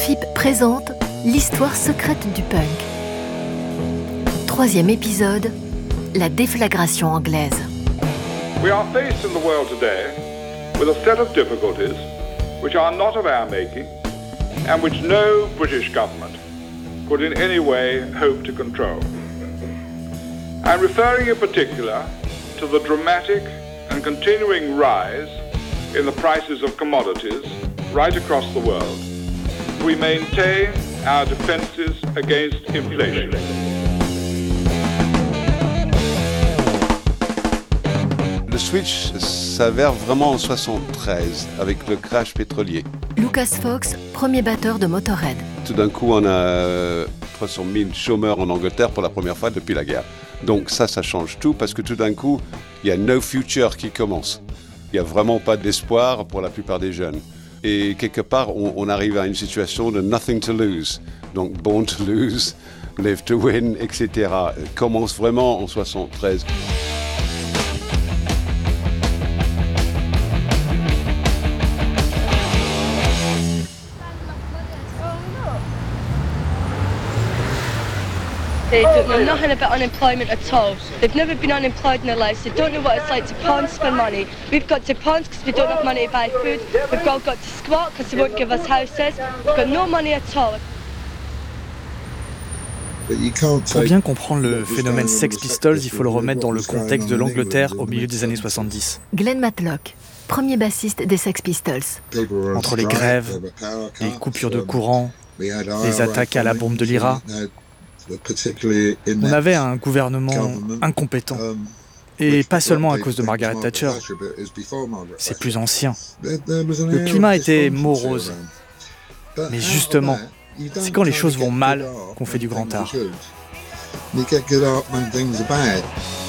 FIP présente l'histoire secrète du punk. 3e épisode, la déflagration anglaise. We are faced in the world today with a set of difficulties which are not of our making and which no British government could in any way hope to control. I'm referring in particular to the dramatic and continuing rise in the prices of commodities right across the world. We maintain our defenses against inflation. Le switch s'avère vraiment en 1973 avec le crash pétrolier. Lucas Fox, premier batteur de Motorhead. Tout d'un coup, on a 300 000 chômeurs en Angleterre pour la première fois depuis la guerre. Donc ça change tout parce que tout d'un coup, il y a no future qui commence. Il n'y a vraiment pas d'espoir pour la plupart des jeunes. Et quelque part, on arrive à une situation de nothing to lose. Donc born to lose, live to win, etc. Commence vraiment en 1973. They don't know nothing about unemployment at all. They've never been unemployed in their lives. They don't know what it's like to pound for money. We've got to pound because we don't have money to buy food. We've all got to squat because they won't give us houses. We've got no money at all. Pour bien comprendre le phénomène Sex Pistols, il faut le remettre dans le contexte de l'Angleterre au milieu des années 70. Glenn Matlock, premier bassiste des Sex Pistols. Entre les grèves, les coupures de courant, les attaques à la bombe de l'IRA, on avait un gouvernement incompétent. Et pas seulement à cause de Margaret Thatcher. C'est plus ancien. Le climat était morose. Mais justement, c'est quand les choses vont mal qu'on fait du grand art.